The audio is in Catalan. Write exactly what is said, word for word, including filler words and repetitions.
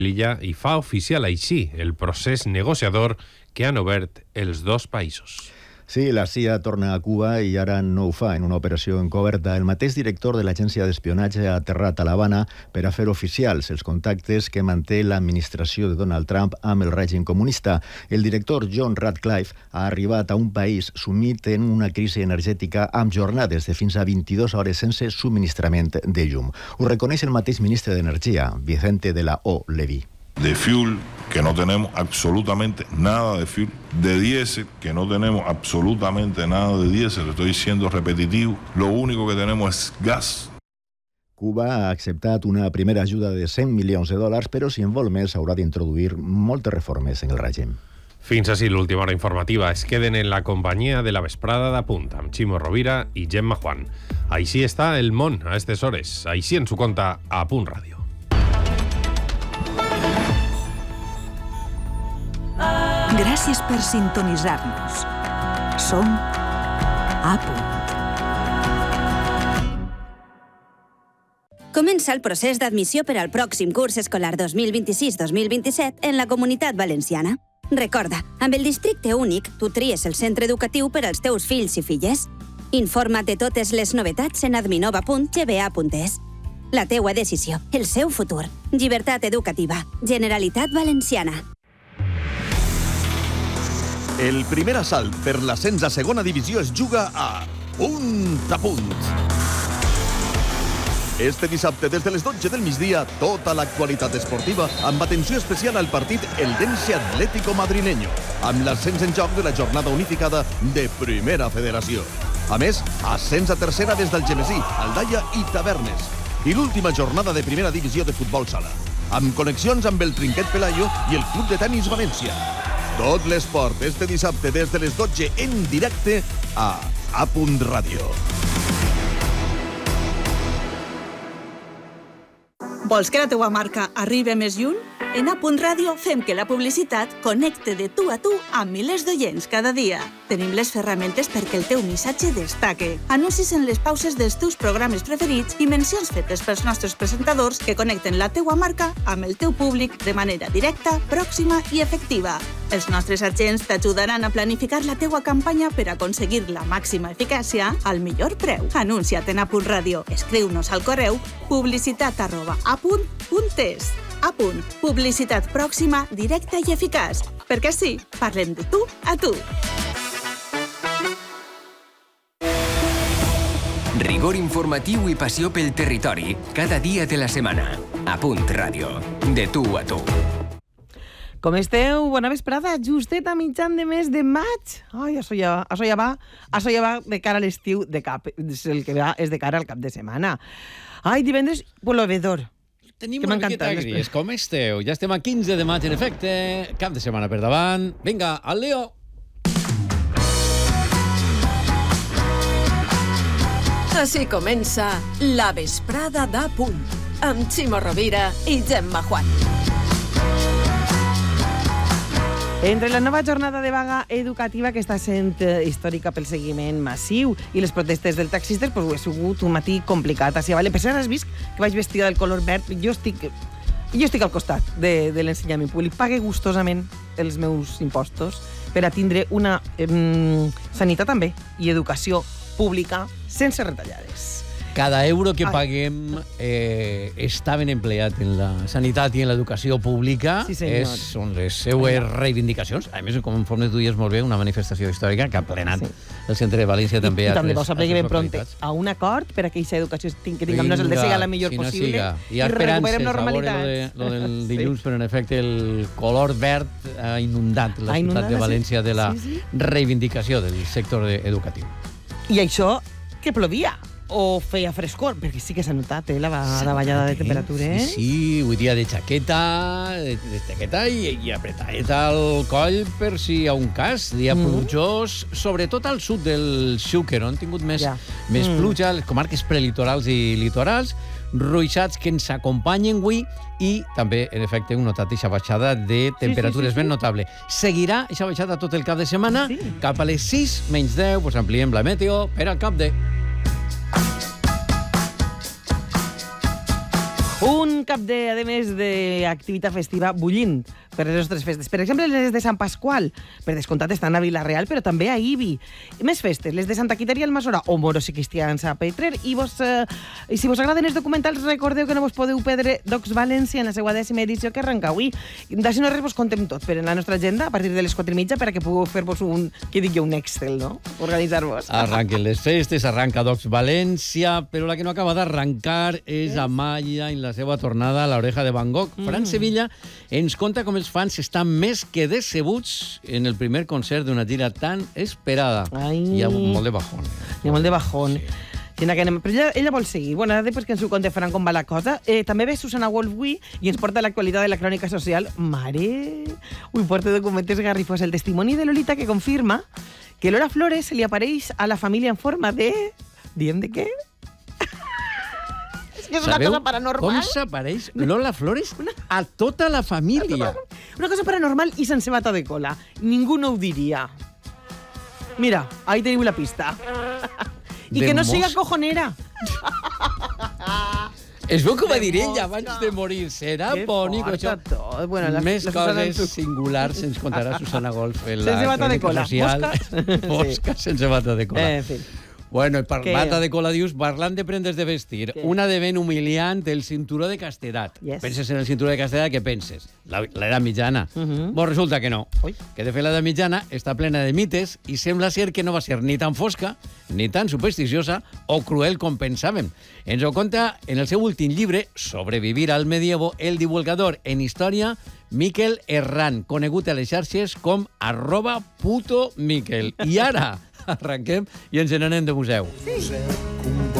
l'illa i fa oficial així el procés negociador que han obert els dos països. Sí, la C I A torna a Cuba i ara no ho fa en una operació encoberta. El mateix director de l'agència d'espionatge ha aterrat a l'Havana per a fer oficials els contactes que manté l'administració de Donald Trump amb el règim comunista. El director John Ratcliffe ha arribat a un país sumit en una crisi energètica amb jornades de fins a vint-i-dues hores sense subministrament de llum. Ho reconeix el mateix ministre d'Energia, Vicente de la O. Levy. De fuel, que no tenemos absolutamente nada de fuel, de diésel, que no tenemos absolutamente nada de diésel, estoy siendo repetitivo, lo único que tenemos es gas. Cuba ha acceptat una primera ajuda de cent milions de dòlars, però si en vol més haurà d'introduir moltes reformes en el règim. Fins així l'última hora informativa. Es queden en la companyia de la vesprada d'Apunt, amb Ximo Rovira i Gemma Juan. Així està el món a aquestes hores. Així ens ho conta a Punt Ràdio. Gràcies per sintonitzar-nos. Som a Punt. Comença el procés d'admissió per al pròxim curs escolar dos mil vint-i-sis dos mil vint-i-set en la Comunitat Valenciana. Recorda, amb el districte únic, tu tries el centre educatiu per als teus fills i filles. Informa't de totes les novetats en adminova punt g b a punt es. La teua decisió, el seu futur. Llibertat educativa. Generalitat Valenciana. El primer assalt per l'ascens a segona divisió es juga a Punt a Punt. Este dissabte, des de les dotze del migdia, tota l'actualitat esportiva amb atenció especial al partit Eldense Atlético Madrileño, amb l'ascens en joc de la jornada unificada de Primera Federació. A més, ascens a tercera des d'Algemesí, Aldaia i Tavernes. I l'última jornada de Primera Divisió de Futbol Sala, amb connexions amb el Trinquet Pelayo i el Club de Tenis València. Tot l'esport este dissabte des de les dotze en directe a A Punt Ràdio. Vols que la teua marca arribi més lluny? En A Punt Ràdio fem que la publicitat connecte de tu a tu amb milers d'oients cada dia. Tenim les ferramentes perquè el teu missatge destaque. Anuncis en les pauses dels teus programes preferits i mencions fetes pels nostres presentadors que connecten la teua marca amb el teu públic de manera directa, pròxima i efectiva. Els nostres agents t'ajudaran a planificar la teua campanya per aconseguir la màxima eficàcia al millor preu. Anuncia't en A Punt Ràdio. Escriu-nos al correu publicitat arroba apunt punt es. A Punt. Publicitat pròxima, directa i eficaç. Perquè sí, parlem de tu a tu. Rigor informatiu i passió pel territori. Cada dia de la setmana. A Punt Ràdio. De tu a tu. Com esteu? Bona vesprada. Justet a mitjan de mes de maig. Ai, això ja, això ja va, això ja va de cara a l'estiu de cap. El que va és de cara al cap de setmana. Ai, divendres, plovedor. Tenim una miqueta gris. Com esteu? Ja estem a quinze de maig, en efecte. Cap de setmana per davant. Vinga, al lío! Així comença la vesprada d'A Punt, amb Ximo Rovira i Gemma Juan. Entre la nova jornada de vaga educativa que està sent històrica pel seguiment massiu i les protestes dels taxistes, doncs ho he sigut un matí complicat. Així, vale? Per cert, has vist que vaig vestida del color verd? Jo estic, jo estic al costat de, de l'ensenyament públic. Pague gustosament els meus impostos per a tindre una eh, sanitat també i educació pública sense retallades. Cada euro que paguem eh, està ben empleat en la sanitat i en l'educació pública. Sí, és, són les seues reivindicacions. A més, conforme tu dius molt bé, una manifestació històrica que ha plenat sí. el centre de València també. I, i també vau saber que ben pronte a un acord per a aquesta educació que tinguem el de siga la millor si no possible siga. Hi ha i recuperem normalitat. Lo, de, lo del dilluns, sí. Però en efecte el color verd ha inundat la ha ciutat inundat, de València sí. de la sí, sí. reivindicació del sector educatiu. I això que plovia. O feia frescor, perquè sí que s'ha notat eh, la davallada de temperatura. Eh? Sí, sí, avui dia de xaqueta, de, de xaqueta i, i apretadeta al coll per si hi ha un cas, dia mm. plujós, sobretot al sud del Xúquer, on han tingut més, ja. més mm. pluja, les comarques prelitorals i litorals, ruixats que ens acompanyen avui i també, en efecte, hem notat aquesta baixada de temperatures sí, sí, sí, ben notable. Seguirà aquesta baixada tot el cap de setmana, sí. cap a les sis menys deu, doncs ampliem la meteo per al cap de... Un cap de, a més, d'activitat festiva bullint per les nostres festes. Per exemple, les de Sant Pasqual. Per descomptat estan a Vila-real, però també a Ibi. Més festes, les de Santa Quiteria al Masora o Moros i Cristians a Petrer. I, vos, eh, I si vos agraden els documentals, recordeu que no vos podeu perdre Docs València en la seva dècima edició que arrenca avui. D'així no res vos contem tot, però en la nostra agenda, a partir de les quatre i mitja, perquè pugueu fer-vos un, que dic jo, un Excel, no? Organitzar-vos. Arranquen les festes, arranca Docs València, però la que no acaba d'arrancar és Amaya en la seva tornada a l'Oreja de Van Gogh. Mm. Fran Sevilla ens conta com els fans estan més que decebuts en el primer concert d'una gira tan esperada. Ai. Hi ha molt de bajón. Hi ha molt de bajón. Sí. Que anem... Però ella, ella vol seguir. Bueno, ara després que ens ho conte Fran com va la cosa. Eh, també ve Susana Wolf-Wii i ens porta l'actualitat de la crònica social. Mare! Ui, porta documentes garrifos. El testimoni de Lolita que confirma que Lola Flores se li apareix a la família en forma de... Diem de què? És una cosa paranormal. Com s'apareix Lola Flores a tota la família? Una cosa paranormal i sense bata de cola. Ningú no ho diria. Mira, ahí teniu la pista. I que no siga cojonera. Es veu que va dir ella abans de morir. Serà bonic, això. Bueno, Més coses singulars ens contarà Susana Wolf en la sense bata de cola. Mosca sense bata de cola. En fi. Bueno, per bata de cola, dius, parlant de prendes de vestir, ¿Qué? Una de ben humiliant, el cinturó de castedat. Yes. Penses en el cinturó de castedat, què penses? L'edat mitjana. Uh -huh. Bon, resulta que no. Ui. Que de fet l'edat mitjana està plena de mites i sembla ser que no va ser ni tan fosca, ni tan supersticiosa o cruel com pensàvem. Ens ho conta en el seu últim llibre, Sobrevivir al medievo, el divulgador en història Miquel Herrán, conegut a les xarxes com arroba puto Miquel. I ara arranquem i ens n'anem de museu. Sí.